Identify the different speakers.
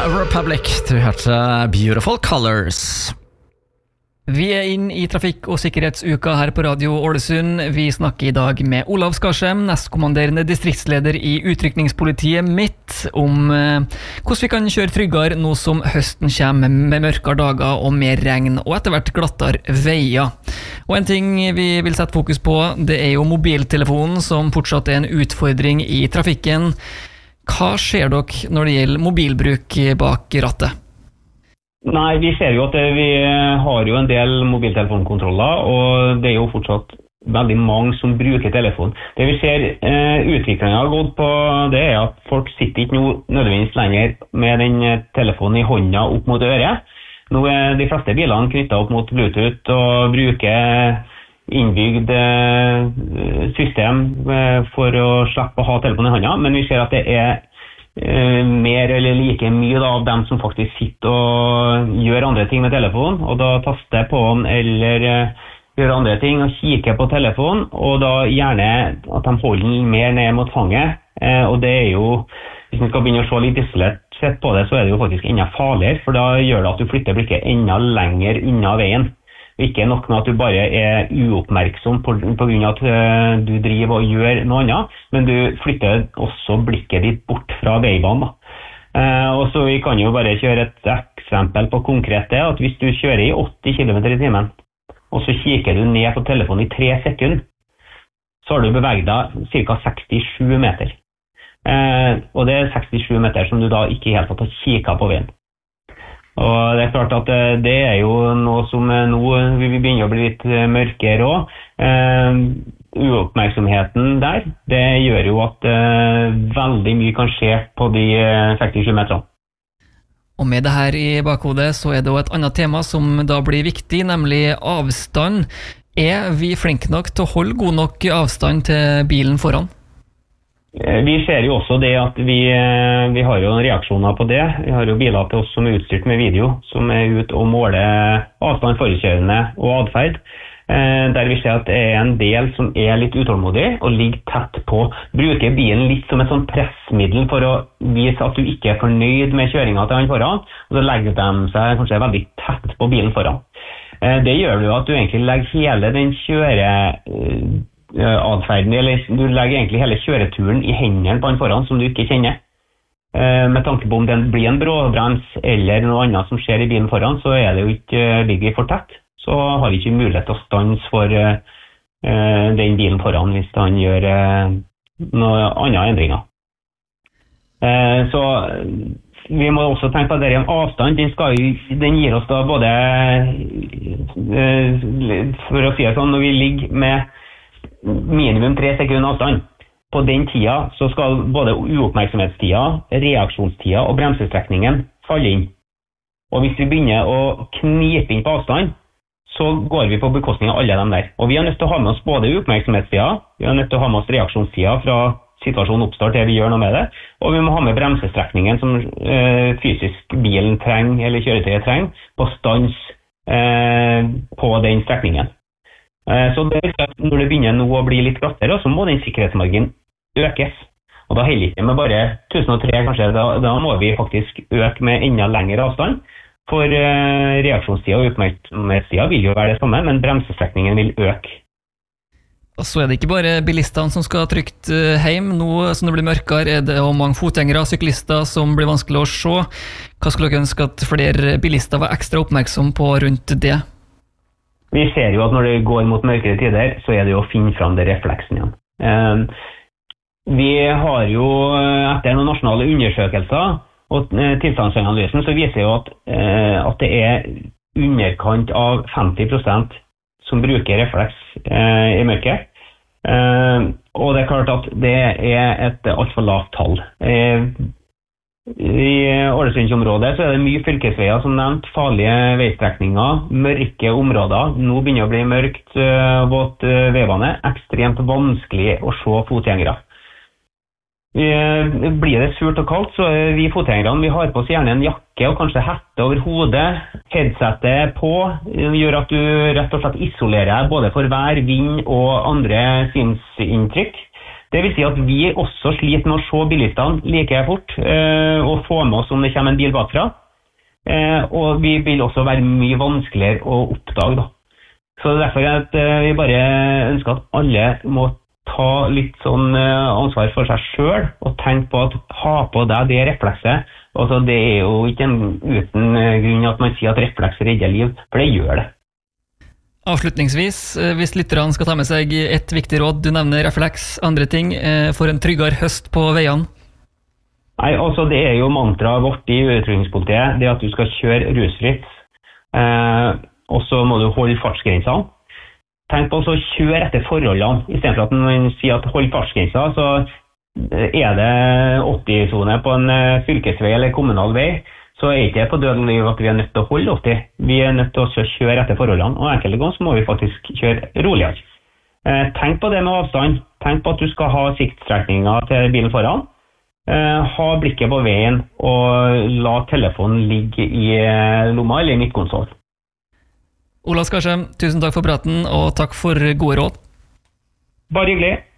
Speaker 1: Republic, du hørte Beautiful Colors. Vi inn i trafikk- og sikkerhetsuka her på Radio Ålesund. Vi snakker i dag med Olav Skarsheim, nestkommanderende distriktsleder i utrykningspolitiet mitt, om hvordan vi kan kjøre tryggere nå som høsten kommer med mørkere dager og mer regn, og etter hvert glattere veier. Og en ting vi vil sette fokus på, det er jo mobiltelefonen, som fortsatt er en utfordring i trafikken. Hva ser dere når det gjelder mobilbruk bak rattet?
Speaker 2: Nei, vi ser jo at vi har jo en del mobiltelefonkontroller, og det er jo fortsatt veldig mange som bruker telefon. Det vi ser utviklingen har gått på, det er at folk sitter ikke nødvendigvis lenger med den telefonen i hånda opp mot øret. Nå er de fleste bilene knyttet opp mot Bluetooth og bruker innbygd system for å slippe å ha telefonen i hånda, men vi ser at det er mer eller like mye av dem som faktisk sitter og gjør andre ting med telefonen, og da taster på den eller gjør andre ting og kikker på telefonen, og da gjerne at de holder den mer ned mot fanget, og det er jo, hvis man skal begynne å se litt isolert sett på det, så er det jo faktisk enda farligere, for da gjør det at du flytter blikket enda lenger unna veien. Ikke nok med at du bare er uoppmerksom på grunn av at du driver og gjør noe annet, men du flytter også blikket ditt bort fra veibanen. Og så vi kan jo bare kjøre et eksempel på konkret det, at hvis du kjører i 80 km i timen, og så kikker du ned på telefonen i 3 sekunder, så har du beveget deg ca. 67 meter. Og det er 67 meter som du da ikke helt har kikket på veien. Og det er klart at det er jo noe som nå vi begynner å bli litt mørkere også. Uoppmerksomheten der, det gjør jo at veldig mye kan skje på de 67 meterne.
Speaker 1: Og med det her i bakhodet så er det også et annet tema som da blir viktig, nemlig avstand. Er vi flinke nok til å holde god nok avstand til bilen foran?
Speaker 2: Vi ser jo også det at vi har jo reaksjoner på det. Vi har jo biler til oss som er utstyrt med video, som er ute og måler avstand, forkjørende og adferd. Der vi ser at det er en del som er litt utålmodig og ligger tett på. Bruker bilen litt som et sånn pressmiddel for å vise at du ikke er fornøyd med kjøringen til han foran, og så legger de seg kanskje veldig tett på bilen foran. Det gjør jo at du egentlig legger hele den adferden, eller du legger egentlig hele kjøreturen i hendene på han foran som du ikke kjenner. Med tanke på om det blir en bråbrems eller noe annet som skjer i bilen foran, så er det jo ikke ligger for tett. Så har vi ikke mulighet til å stanse for den bilen foran hvis han gjør noen andre endringer. Så vi må også tenke på at det er en avstand. Den gir oss da både, for å si det sånn, når vi ligger med minimum 3 sekunder avstand. På den tida så skal både uoppmerksomhetstida, reaksjonstida og bremsestrekningen falle inn. Og hvis vi begynner å knipe inn på avstand, så går vi på bekostning av alle dem der. Og vi er nødt til å ha med oss både uoppmerksomhetstida, vi er nødt til å ha med oss reaksjonstida fra situasjonen oppstår til vi gjør noe med det, og vi må ha med bremsestrekningen som fysisk bilen trenger, eller kjøretøyet trenger, på stans på den strekningen. Så det er at når det begynner nå å bli litt glattere, så må den sikkerhetsmarginen økes. Og da heller ikke med bare 1003 kanskje, da må vi faktisk øke med enda lengre avstand. For reaksjonstida og oppmerksomhetstida vil jo være det samme, men bremsestrekningen vil øke.
Speaker 1: Og så er det ikke bare bilistene som skal trygt hjem. Nå som det blir mørkere er det også mange fotgjengere, syklister som blir vanskelig å se. Hva skulle dere ønske at flere bilister var ekstra oppmerksom på rundt det?
Speaker 2: Vi ser jo at når det går mot mørkere tider, så er det jo å finne fram det refleksen igjen. Vi har jo, etter noen nasjonale undersøkelser og tilstandsanalysen, så viser jo at det er underkant av 50% som bruker refleks i mørket. Og det er klart at det er et alt for lavt tall. I Ålesundsområdet så er det mye fylkesveier som nevnt, farlige veistrekninger, mørke områder. Nå begynner å bli mørkt, våt veibane, ekstremt vanskelig å se fotgjengere. Blir det surt og kaldt, så er vi fotgjengerne, vi har på oss gjerne en jakke og kanskje hette over hodet, headsetet på, gjør at du rett og slett isolerer deg både for vær, vind og andre synsinntrykk. Det vil si at vi også sliter med å se bilistene like fort og få med oss om det kommer en bil bakfra. Og vi vil også være mye vanskeligere å oppdage da. Så derfor er det at vi bare ønsker at alle må ta litt sånn ansvar for seg selv og tenke på at ha på deg det reflekset. Altså, det er jo ikke uten grunn at man sier at refleks redder liv, for det gjør det.
Speaker 1: Avslutningsvis, hvis lytterne skal ta med seg et viktig råd, du nevner refleks, andre ting, for en tryggere høst på veiene?
Speaker 2: Nei, altså det er jo mantraet vårt i utrykningspolitiet, det at du skal kjøre rusfritt, og så må du holde fartsgrensene. Tenk på å kjøre etter forholdene, i stedet for at man sier at hold fartsgrensa, så er det 80-sone på en fylkesvei eller kommunal vei, så er ikke det på død og liv at vi er nødt til å holde 80. Vi er nødt til å kjøre etter forholdene, og enkelte ganger så må vi faktisk kjøre roligere. Tenk på det med avstand. Tenk på at du skal ha siktstrekninger til bilen foran. Ha blikket på veien og la telefonen ligge i lomma eller i midtkonsoll.
Speaker 1: Olav Skarsheim, tusen takk for praten og takk for gode råd.
Speaker 2: Bare hyggelig.